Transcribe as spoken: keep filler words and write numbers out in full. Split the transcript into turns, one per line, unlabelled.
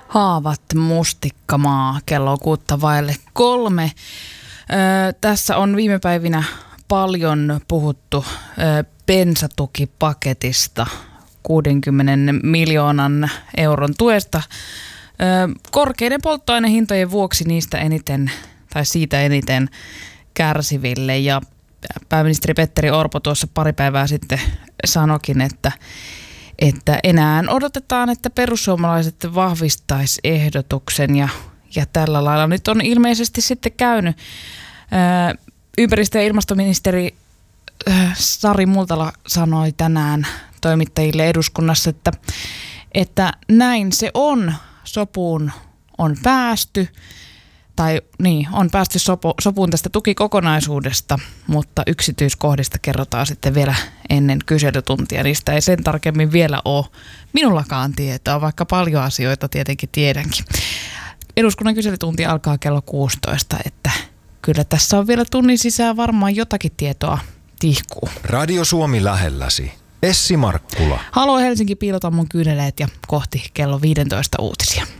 Haavat mustikkamaa, kello on kuutta vaille kolme. Öö, tässä on viime päivinä paljon puhuttu öö, bensatukipaketista, kuudenkymmenen miljoonan euron tuesta. Öö, korkeiden polttoainehintojen vuoksi niistä eniten, tai siitä eniten kärsiville. Ja pääministeri Petteri Orpo tuossa pari päivää sitten sanoikin, että että enää odotetaan, että perussuomalaiset vahvistaisi ehdotuksen ja, ja tällä lailla nyt on ilmeisesti sitten käynyt. Ää, ympäristö- ja ilmastoministeri ää, Sari Multala sanoi tänään toimittajille eduskunnassa, että, että näin se on, sopuun on päästy. Tai niin, on päästy sopu, sopuun tästä tukikokonaisuudesta, mutta yksityiskohdista kerrotaan sitten vielä ennen kyselytuntia. Niistä ei sen tarkemmin vielä ole minullakaan tietoa, vaikka paljon asioita tietenkin tiedänkin. Eduskunnan kyselytunti alkaa kello kuusitoista, että kyllä tässä on vielä tunnin sisään varmaan jotakin tietoa tihkuu.
Radio Suomi lähelläsi. Essi Markkula.
Haloo Helsinki, piilota mun kyyneleet ja kohti kello viisitoista uutisia.